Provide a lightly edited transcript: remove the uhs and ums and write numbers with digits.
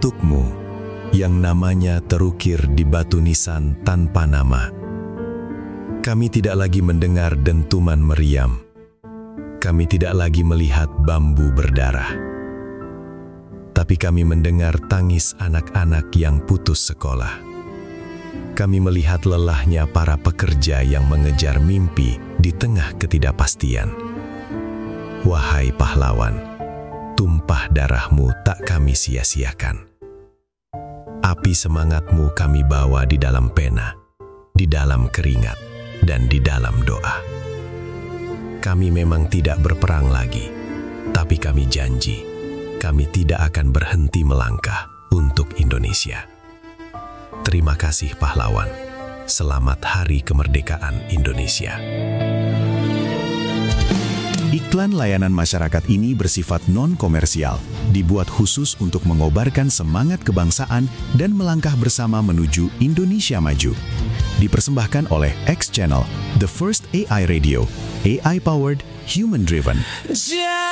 untukmu yang namanya terukir di batu nisan tanpa nama. Kami tidak lagi mendengar dentuman meriam. Kami tidak lagi melihat bambu berdarah. Tapi kami mendengar tangis anak-anak yang putus sekolah. Kami melihat lelahnya para pekerja yang mengejar mimpi di tengah ketidakpastian. Wahai pahlawan, tumpah darahmu tak kami sia-siakan. Api semangatmu kami bawa di dalam pena, di dalam keringat, dan di dalam doa. Kami memang tidak berperang lagi, tapi kami janji, kami tidak akan berhenti melangkah untuk Indonesia. Terima kasih pahlawan. Selamat Hari Kemerdekaan Indonesia. Iklan layanan masyarakat ini bersifat non-komersial, dibuat khusus untuk mengobarkan semangat kebangsaan dan melangkah bersama menuju Indonesia maju. Dipersembahkan oleh X Channel, The First AI Radio, AI-powered, human-driven.